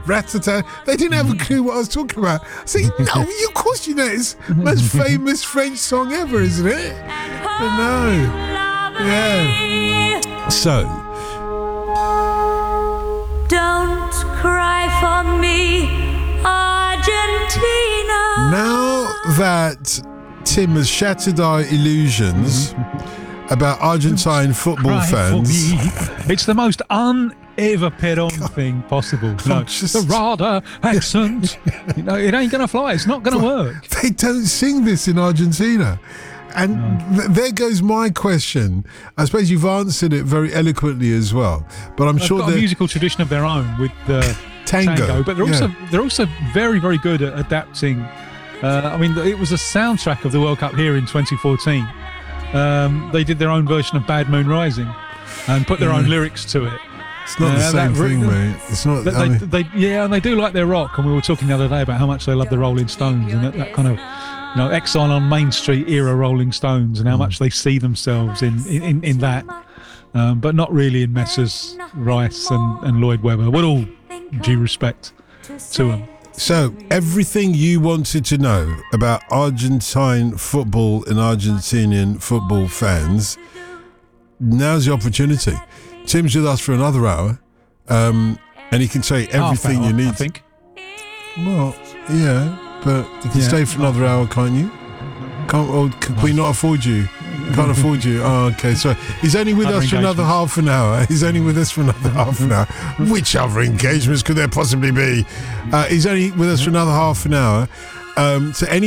Ratata. They didn't have a clue what I was talking about. I say, no, of course you know. It's the most famous French song ever, isn't it? But no. Yeah. So. Don't cry for me, Argentina. Now that Tim has shattered our illusions about Argentine football fans. It's the most un-Eva Perón thing possible. The RADA accent. It ain't going to fly. It's not going to work. They don't sing this in Argentina. And there goes my question. I suppose you've answered it very eloquently as well. But I'm sure got a musical tradition of their own with the tango. But they're also very, very good at adapting. It was a soundtrack of the World Cup here in 2014. They did their own version of Bad Moon Rising and put their own lyrics to it. It's not the same thing, mate. It's not. And they do like their rock. And we were talking the other day about how much they love the Rolling Stones and that kind of, Exile on Main Street era Rolling Stones, and how much they see themselves in that, but not really in Messrs. Rice and Lloyd Webber. With all due respect to them. So, everything you wanted to know about Argentine football and Argentinian football fans, now's the opportunity. Tim's with us for another hour, and he can say everything you need. I think. Well, yeah, but you can stay for another hour, can't you? Can we not afford you? Can't afford you. Oh, okay. So he's only with us for another half an hour. He's only with us for another half an hour. Which other engagements could there possibly be? He's only with us for another half an hour. So any